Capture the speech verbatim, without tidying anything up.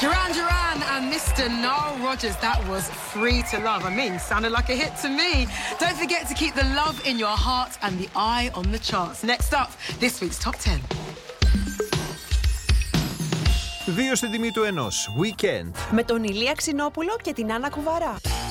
Duran Duran and Mister Nile Rodgers, that was Free to Love. I mean, sounded like a hit to me. Don't forget to keep the love in your heart and the eye on the charts. Next up, this week's Top ten. Δύο στην τιμή του ενός. Weekend. Με τον Ηλία Ξινόπουλο και την Άννα Κουβαρά.